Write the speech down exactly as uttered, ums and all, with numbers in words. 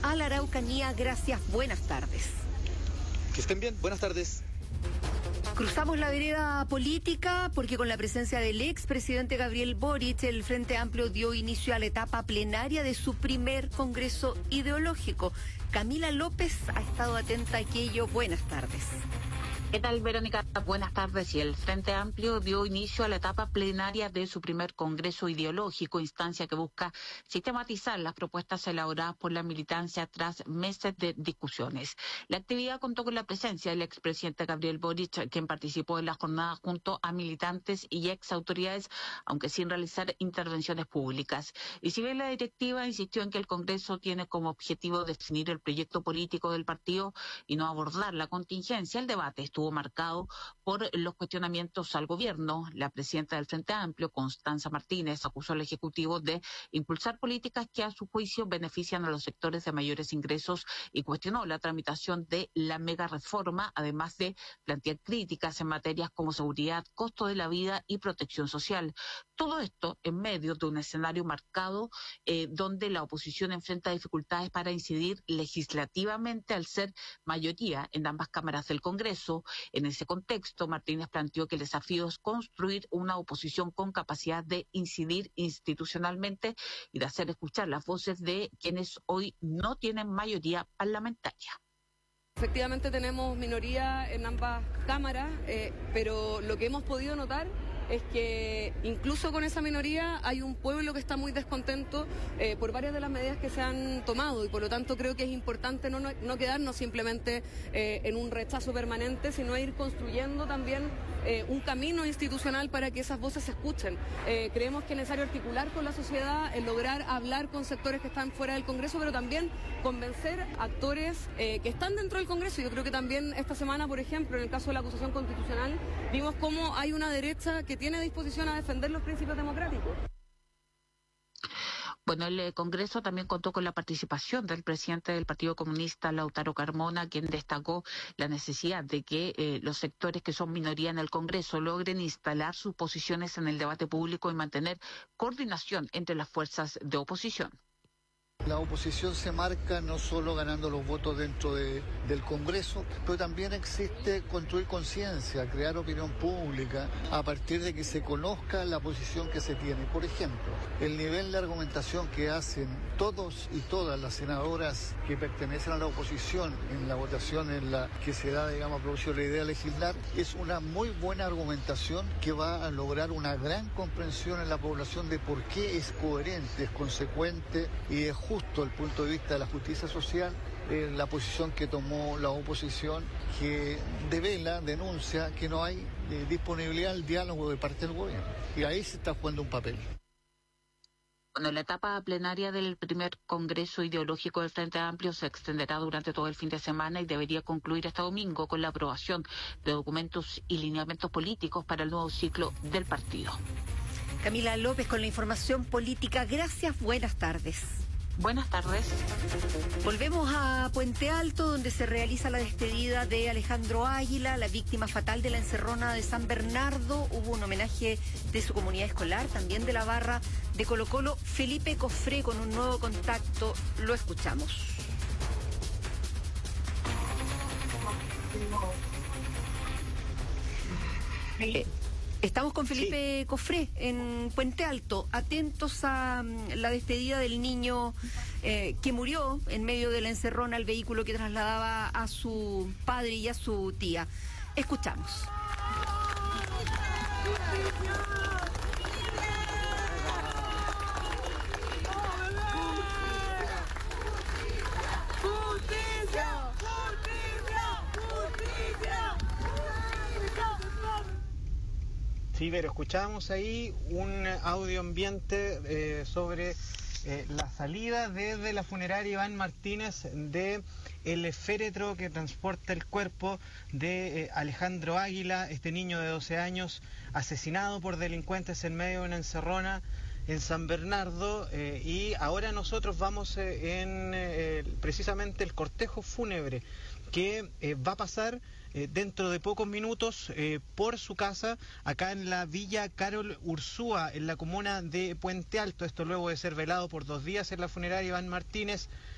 a la Araucanía. Gracias, buenas tardes. Que estén bien, buenas tardes. Cruzamos la vereda política porque con la presencia del expresidente Gabriel Boric, el Frente Amplio dio inicio a la etapa plenaria de su primer congreso ideológico. Camila López ha estado atenta a aquello. Buenas tardes. ¿Qué tal, Verónica? Buenas tardes. Y el Frente Amplio dio inicio a la etapa plenaria de su primer congreso ideológico, instancia que busca sistematizar las propuestas elaboradas por la militancia tras meses de discusiones. La actividad contó con la presencia del expresidente Gabriel Boric, quien participó en la jornada junto a militantes y ex autoridades, aunque sin realizar intervenciones públicas. Y si bien la directiva insistió en que el Congreso tiene como objetivo definir el proyecto político del partido y no abordar la contingencia, el debate estuvo estuvo marcado por los cuestionamientos al gobierno. La presidenta del Frente Amplio, Constanza Martínez, acusó al Ejecutivo de impulsar políticas que a su juicio benefician a los sectores de mayores ingresos y cuestionó la tramitación de la mega reforma, además de plantear críticas en materias como seguridad, costo de la vida y protección social. Todo esto en medio de un escenario marcado eh, donde la oposición enfrenta dificultades para incidir legislativamente al ser mayoría en ambas cámaras del Congreso. En ese contexto, Martínez planteó que el desafío es construir una oposición con capacidad de incidir institucionalmente y de hacer escuchar las voces de quienes hoy no tienen mayoría parlamentaria. Efectivamente tenemos minoría en ambas cámaras, eh, pero lo que hemos podido notar es que incluso con esa minoría hay un pueblo que está muy descontento eh, por varias de las medidas que se han tomado, y por lo tanto creo que es importante no, no, no quedarnos simplemente eh, en un rechazo permanente, sino ir construyendo también eh, un camino institucional para que esas voces se escuchen. Eh, creemos que es necesario articular con la sociedad, el lograr hablar con sectores que están fuera del Congreso, pero también convencer actores eh, que están dentro del Congreso. Yo creo que también esta semana, por ejemplo, en el caso de la acusación constitucional, vimos cómo hay una derecha que tiene disposición a defender los principios democráticos. Bueno, el Congreso también contó con la participación del presidente del Partido Comunista, Lautaro Carmona, quien destacó la necesidad de que eh, los sectores que son minoría en el Congreso logren instalar sus posiciones en el debate público y mantener coordinación entre las fuerzas de oposición. La oposición se marca no solo ganando los votos dentro de, del Congreso, pero también existe construir conciencia, crear opinión pública a partir de que se conozca la posición que se tiene. Por ejemplo, el nivel de argumentación que hacen todos y todas las senadoras que pertenecen a la oposición en la votación en la que se da, digamos, a propósito de la idea de legislar, es una muy buena argumentación que va a lograr una gran comprensión en la población de por qué es coherente, es consecuente y es justo desde el punto de vista de la justicia social, eh, la posición que tomó la oposición, que devela, denuncia que no hay eh, disponibilidad al diálogo de parte del gobierno. Y ahí se está jugando un papel. Bueno, la etapa plenaria del primer Congreso Ideológico del Frente Amplio se extenderá durante todo el fin de semana y debería concluir este domingo con la aprobación de documentos y lineamientos políticos para el nuevo ciclo del partido. Camila López con la información política. Gracias, buenas tardes. Buenas tardes. Volvemos a Puente Alto, donde se realiza la despedida de Alejandro Águila, la víctima fatal de la encerrona de San Bernardo. Hubo un homenaje de su comunidad escolar, también de la barra de Colo-Colo. Felipe Cofré con un nuevo contacto. Lo escuchamos. Eh. Estamos con Felipe sí. Cofré en Puente Alto, atentos a um, la despedida del niño eh, que murió en medio de la encerrona, el vehículo que trasladaba a su padre y a su tía. Escuchamos. Sí, pero escuchábamos ahí un audio ambiente eh, sobre eh, la salida desde la funeraria Iván Martínez de el féretro que transporta el cuerpo de eh, Alejandro Águila, este niño de doce años asesinado por delincuentes en medio de una encerrona en San Bernardo, eh, y ahora nosotros vamos eh, en eh, precisamente el cortejo fúnebre que eh, va a pasar eh, dentro de pocos minutos eh, por su casa, acá en la Villa Carol Ursúa, en la comuna de Puente Alto. Esto luego de ser velado por dos días en la funeraria Iván Martínez